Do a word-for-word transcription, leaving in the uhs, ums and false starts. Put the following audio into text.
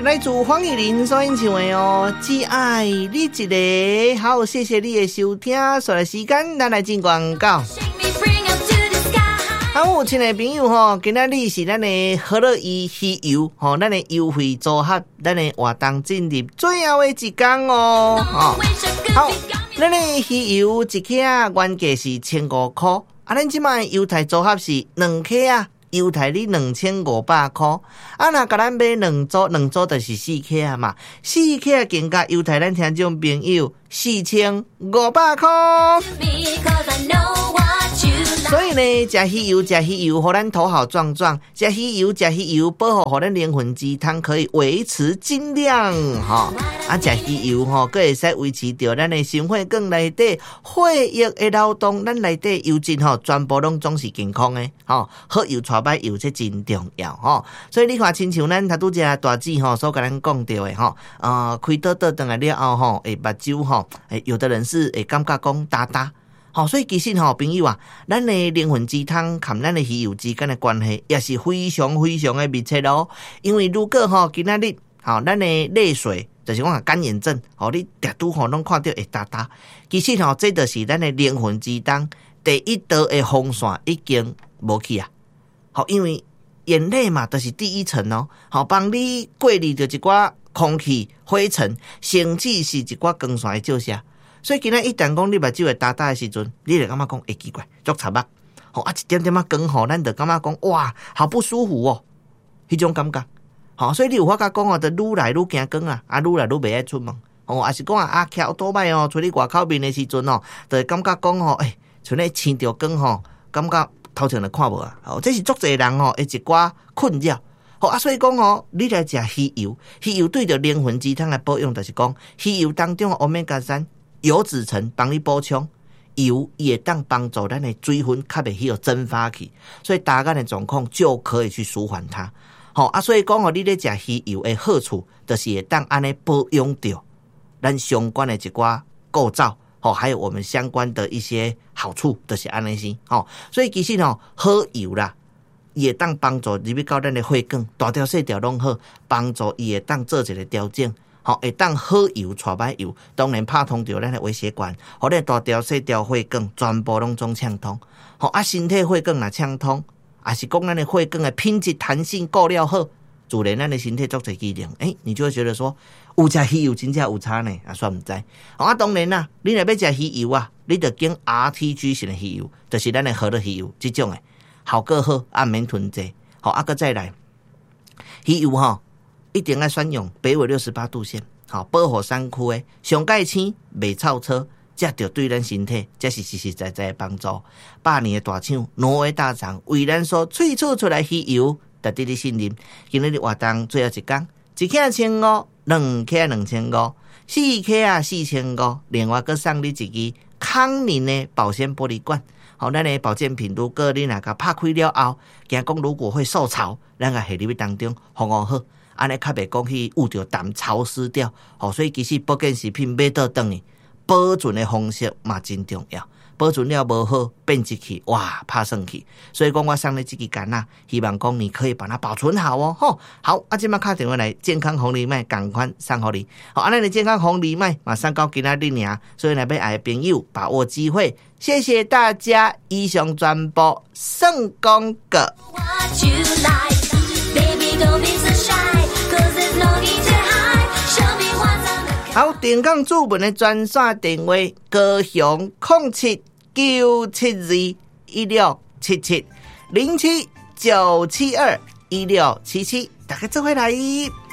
来自黄义玲所演唱的哦，只爱你一个。好，谢谢你的收听，所来时间咱来进广告。好，亲爱的朋友吼，今仔日是咱的好乐伊鱼油吼，咱的优惠组合，咱的活动进入最后的一天哦。哦好，咱的鱼油一克啊，原价是千五块，啊，咱即卖优待组合是两克啊。优待你两千五百块，啊，那甲咱买两组，两组就是四克啊嘛，四克更加优待咱听众朋友四千五百块。所以呢，吃鱼油，吃鱼油，互咱头好壮壮；吃鱼油，吃鱼油，保护互咱灵魂鸡汤可以维持精量，哈、哦。啊，吃鱼油吼，佫会使维持着咱的心血管内底血液的流动，咱内底油脂吼，全部拢总是健康的，吼、哦。好油带歹油，这真重要，吼、哦。所以你看，亲像咱头拄只大姊吼，所甲咱讲到的吼，呃，开倒倒转来了后吼，诶，目睭吼，诶，有的人是会感觉讲哒哒。好、哦，所以其实吼、哦，朋友啊，咱的灵魂鸡汤和咱的鱼油之间的关系也是非常非常的密切咯。因为如果吼、哦，今仔日吼，咱的泪水就是讲干眼症，吼、哦，你定拄吼拢看到会哒哒。其实吼、哦，这就是咱的灵魂鸡汤第一道的风扇已经无去啊。好、哦，因为眼泪嘛，就是第一层哦，好、哦，帮你过滤着一寡空气灰尘，甚至是一寡光线的照射。所以今仔一旦讲你目睭会哒哒的时阵，你就感觉讲会奇怪，足插目，吼啊一点点啊光吼，咱就感觉讲哇，好不舒服哦，迄种感觉，吼，所以你有法甲讲哦，就愈来愈惊光啊，啊愈来愈袂爱出门，吼，也是讲啊啊骑奥多摆哦，出去外口面的时阵哦，就会感觉讲吼，诶，像咧青着光吼，感觉头前就看无啊，哦，这是足侪人吼，会一寡困扰。好啊，所以讲哦，你来食鱼油，鱼油对着灵魂鸡汤来保养，就是讲鱼油当中的欧米伽三。油脂层帮你补充，油也当帮助咱的水分较袂去蒸发去，所以大家的状况就可以去舒缓它。好、哦、啊，所以讲哦，你咧食鱼油的好处，就是会当安尼保养掉咱相关的一寡构造，哦，还有我们相关的一些好处，就是安尼先。哦，所以其实哦，好油啦，也当帮助入去到咱的血管，大条细条拢好，帮助伊会当做一个调整。好，会当好油、带歹油，当然拍通着咱的微血管，互咱大条细条血管全部拢总畅通。好啊，身体血管若畅通，也是讲咱的血管的品质、弹性够了好，自然咱的身体做侪机能，诶，你就会觉得说，有食鱼油真正有差呢，啊，算唔知。好啊，当然啦，你若要食鱼油啊，你就经 R T G 型的鱼油，就是咱的好的鱼油，这种的效果好，啊免囤积。好啊，个再来鱼油吼。一定要选用北纬六十八度线，好保护山区的上盖青袂臭车，这就对咱身体这是实实在在的帮助。百年的大厂，挪威大厂为咱所萃取出来鱼油，值得你信任。今日的活动最后一天，一克千五，两克两千五，四克啊四千五，另外佮送你一支康宁的保鲜玻璃罐。好，咱的保健品，如果你若甲拍开了后，惊讲如果会受潮，咱个下入去当中防护好。安尼较袂讲去捂着淡潮湿掉，吼、哦，所以其实保健食品买倒转去，保存的方式嘛真重要。保存了无好，变质去，哇，拍算去。所以讲我送你这支干呐，希望讲你可以把它保存好哦，吼。好，啊，今麦打电话来健康红利麦，赶快送给你。好，安尼的健康红利麦马上到今仔日尔，所以来要爱的朋友把握机会，谢谢大家。以上全部算广告。好，电讲主文的专线电话：高雄零七九七二一六七七零七九七二一六七七，大家做回来。